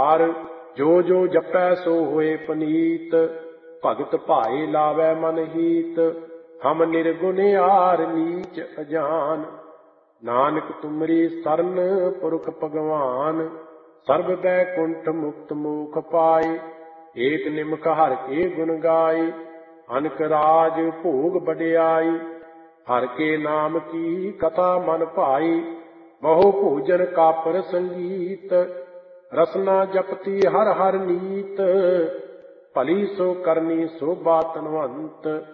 हर जो जो जपै सो होए पनीत। भगत भाए लावै मन हीत, हम निर्गुण आर नीच अजान। नानक तुमरी सरन पुरख भगवान, सर्ब बैकुंठ मुक्त मोख पाए। एक निमक हर के गुण गाए, अनक राज भोग बड़ियाई। हर के नाम की कथा मन भाई, बहु भोजन कापर संगीत। रसना जपती हर हर नीत, भली सो करनी शोभा तनवंत।